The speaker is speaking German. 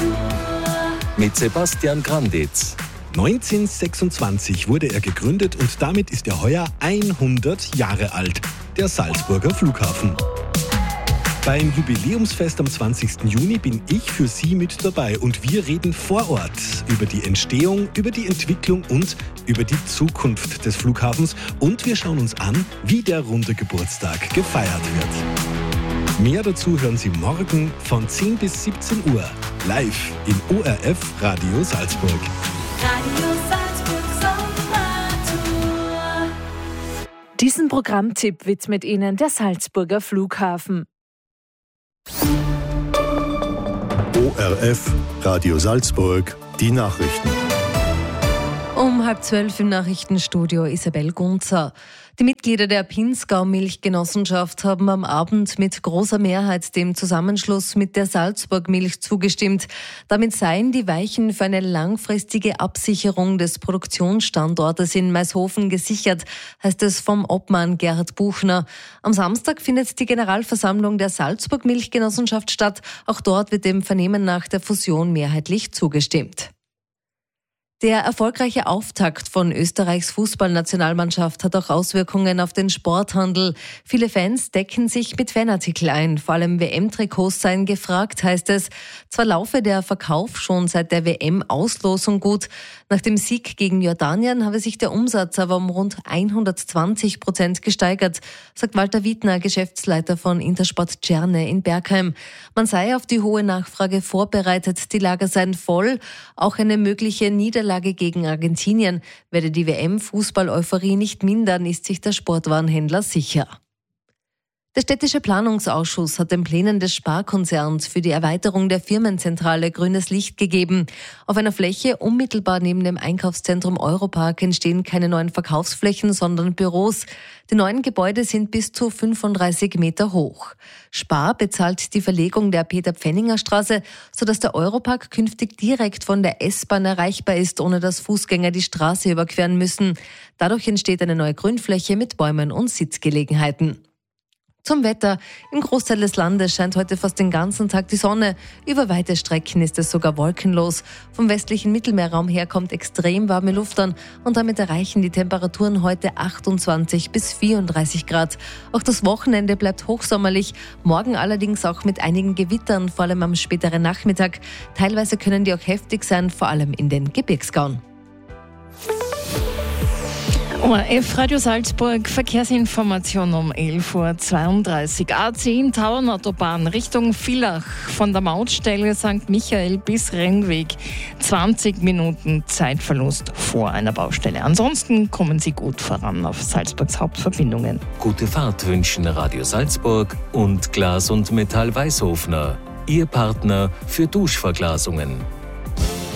Mit Sebastian Granditz. 1926 wurde er gegründet und damit ist er heuer 100 Jahre alt, der Salzburger Flughafen. Beim Jubiläumsfest am 20. Juni bin ich für Sie mit dabei und wir reden vor Ort über die Entstehung, über die Entwicklung und über die Zukunft des Flughafens und wir schauen uns an, wie der runde Geburtstag gefeiert wird. Mehr dazu hören Sie morgen von 10 bis 17 Uhr live in ORF Radio Salzburg. Radio Salzburg Sommertour. Diesen Programmtipp widmet Ihnen der Salzburger Flughafen. ORF Radio Salzburg, die Nachrichten. Um 11:30 im Nachrichtenstudio Isabel Gunzer. Die Mitglieder der Pinzgau-Milchgenossenschaft haben am Abend mit großer Mehrheit dem Zusammenschluss mit der Salzburg Milch zugestimmt. Damit seien die Weichen für eine langfristige Absicherung des Produktionsstandortes in Maishofen gesichert, heißt es vom Obmann Gerhard Buchner. Am Samstag findet die Generalversammlung der Salzburg Milchgenossenschaft statt. Auch dort wird dem Vernehmen nach der Fusion mehrheitlich zugestimmt. Der erfolgreiche Auftakt von Österreichs Fußballnationalmannschaft hat auch Auswirkungen auf den Sporthandel. Viele Fans decken sich mit Fanartikel ein. Vor allem WM-Trikots seien gefragt, heißt es. Zwar laufe der Verkauf schon seit der WM-Auslosung gut. Nach dem Sieg gegen Jordanien habe sich der Umsatz aber um rund 120% gesteigert, sagt Walter Wiedner, Geschäftsleiter von Intersport Tscherne in Bergheim. Man sei auf die hohe Nachfrage vorbereitet, die Lager seien voll. Auch eine mögliche Niederlage gegen Argentinien werde die WM-Fußball-Euphorie nicht mindern, ist sich der Sportwarenhändler sicher. Der städtische Planungsausschuss hat den Plänen des Sparkonzerns für die Erweiterung der Firmenzentrale grünes Licht gegeben. Auf einer Fläche unmittelbar neben dem Einkaufszentrum Europark entstehen keine neuen Verkaufsflächen, sondern Büros. Die neuen Gebäude sind bis zu 35 Meter hoch. Spar bezahlt die Verlegung der Peter-Pfenninger-Straße, sodass der Europark künftig direkt von der S-Bahn erreichbar ist, ohne dass Fußgänger die Straße überqueren müssen. Dadurch entsteht eine neue Grünfläche mit Bäumen und Sitzgelegenheiten. Zum Wetter. Im Großteil des Landes scheint heute fast den ganzen Tag die Sonne. Über weite Strecken ist es sogar wolkenlos. Vom westlichen Mittelmeerraum her kommt extrem warme Luft an und damit erreichen die Temperaturen heute 28 bis 34 Grad. Auch das Wochenende bleibt hochsommerlich. Morgen allerdings auch mit einigen Gewittern, vor allem am späteren Nachmittag. Teilweise können die auch heftig sein, vor allem in den Gebirgsgauen. ORF Radio Salzburg, Verkehrsinformation um 11:32 Uhr. A10 Tauernautobahn Richtung Villach von der Mautstelle St. Michael bis Rennweg. 20 Minuten Zeitverlust vor einer Baustelle. Ansonsten kommen Sie gut voran auf Salzburgs Hauptverbindungen. Gute Fahrt wünschen Radio Salzburg und Glas und Metall Weißhofner. Ihr Partner für Duschverglasungen.